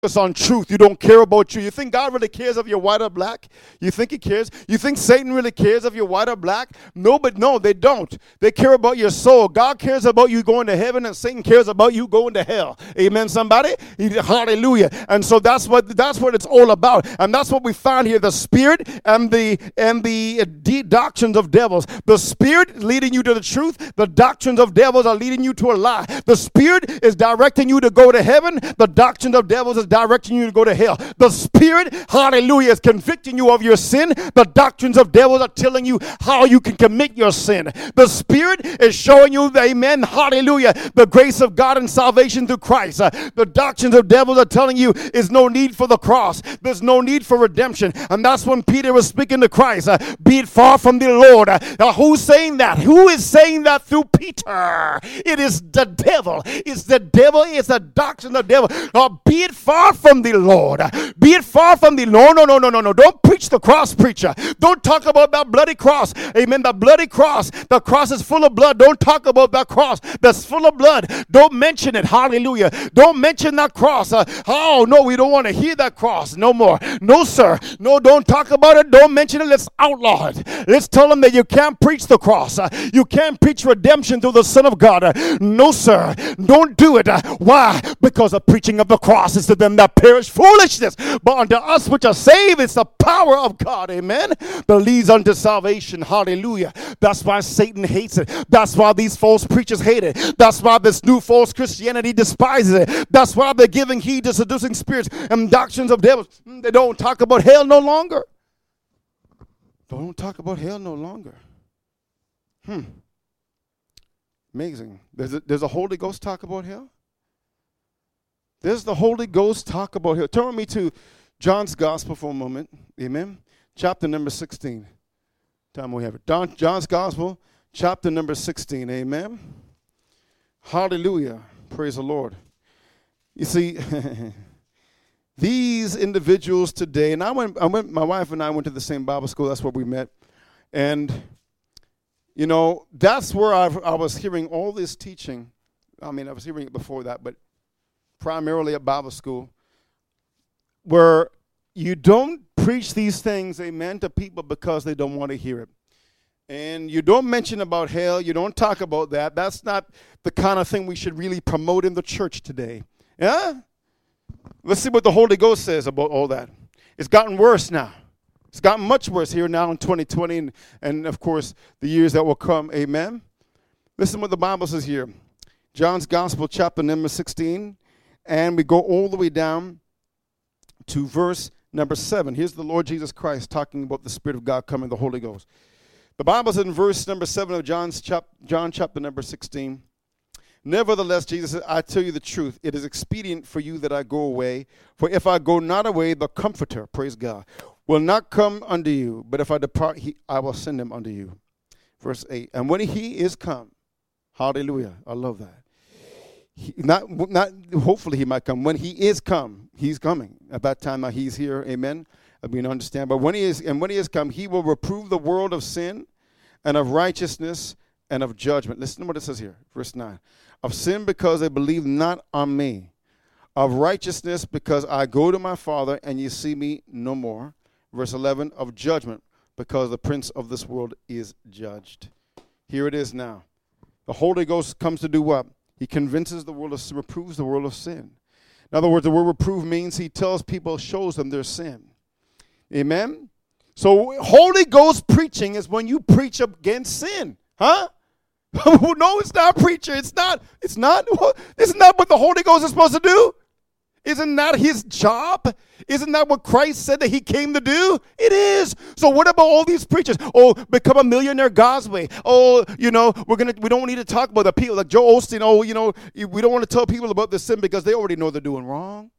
focus on truth. You don't care about you. You think God really cares if you're white or black? You think he cares? You think Satan really cares if you're white or black? No, but no, they don't. They care about your soul. God cares about you going to heaven, and Satan cares about you going to hell. Amen, somebody? Hallelujah. And so that's what it's all about. And that's what we find here, the spirit and the doctrines of devils. The spirit leading you to the truth. The doctrines of devils are leading you to a lie. The spirit is directing you to go to heaven. The doctrines of devils is directing you to go to hell. The spirit, hallelujah, is convicting you of your sin. The doctrines of devils are telling you how you can commit your sin. The spirit is showing you, amen, hallelujah, the grace of God and salvation through Christ. The doctrines of devils are telling you is no need for the cross. There's no need for redemption. And that's when Peter was speaking to Christ. Be it far from the Lord. Who's saying that? Who is saying that through Peter? It is the devil. It's the devil. It's the doctrine of the devil. Be it far from the Lord. Be it far from the Lord. No. Don't preach the cross, preacher. Don't talk about that bloody cross. Amen. The bloody cross. The cross is full of blood. Don't talk about that cross that's full of blood. Don't mention it. Hallelujah. Don't mention that cross. Oh, no, we don't want to hear that cross no more. No, sir. No, don't talk about it. Don't mention it. Let's outlaw it. Let's tell them that you can't preach the cross. You can't preach redemption through the Son of God. No, sir. Don't do it. Why? Because the preaching of the cross is to them that perish foolishness. But unto us which are saved, it's the power of God. Amen. That leads unto salvation. Hallelujah. That's why Satan hates it. That's why these false preachers hate it. That's why this new false Christianity despises it. That's why they're giving heed to seducing spirits and doctrines of devils. They don't talk about hell no longer. Don't talk about hell no longer. Amazing. There's a Holy Ghost talk about hell? There's the Holy Ghost talk about hell. Turn with me to John's Gospel for a moment. Amen. Chapter number 16. Time we have it. John's Gospel, chapter number 16. Amen. Hallelujah. Praise the Lord. You see, these individuals today, and my wife and I went to the same Bible school. That's where we met. And, you know, that's where I was hearing all this teaching. I mean, I was hearing it before that, but primarily at Bible school, where you don't preach these things, amen, to people because they don't want to hear it. And you don't mention about hell. You don't talk about that. That's not the kind of thing we should really promote in the church today. Yeah? Let's see what the Holy Ghost says about all that. It's gotten worse now. It's gotten much worse here now in 2020 and of course, the years that will come. Amen? Listen what the Bible says here. John's Gospel, chapter number 16. And we go all the way down to verse number 7. Here's the Lord Jesus Christ talking about the Spirit of God coming, the Holy Ghost. The Bible says in verse number 7 of John chapter number 16, nevertheless, Jesus said, I tell you the truth, it is expedient for you that I go away. For if I go not away, the Comforter, praise God, will not come unto you. But if I depart, I will send him unto you. Verse 8, and when he is come, hallelujah, I love that. Not hopefully he might come. When he is come, he's coming. At that time he's here, amen. I mean, understand. But when he is come, he will reprove the world of sin and of righteousness and of judgment. Listen to what it says here, verse 9. Of sin because they believe not on me. Of righteousness because I go to my Father and you see me no more. Verse 11, of judgment because the prince of this world is judged. Here it is now. The Holy Ghost comes to do what? He convinces the world, reproves the world of sin. In other words, the word reprove means he tells people, shows them their sin. Amen? So Holy Ghost preaching is when you preach against sin. Huh? No, it's not, preacher. It's not. Isn't that what the Holy Ghost is supposed to do? Isn't that his job? Isn't that what Christ said that he came to do? It is. So what about all these preachers? Oh, become a millionaire God's way. Oh, we don't need to talk about the people like Joel Osteen. Oh, we don't want to tell people about the sin because they already know they're doing wrong.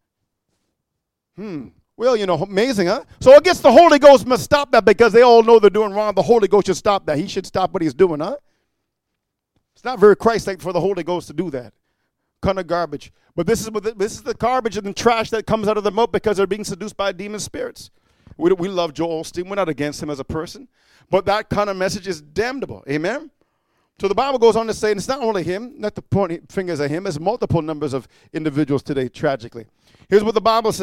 Well, amazing, huh? So I guess the Holy Ghost must stop that because they all know they're doing wrong. The Holy Ghost should stop that. He should stop what he's doing, huh? It's not very Christ-like for the Holy Ghost to do that. Kind of garbage. But this is the garbage and the trash that comes out of their mouth because they're being seduced by demon spirits. We love Joel Osteen. We're not against him as a person. But that kind of message is damnable. Amen? I'm So the Bible goes on to say, and it's not only him, not to point fingers at him, there's multiple numbers of individuals today, tragically. Here's what the Bible says.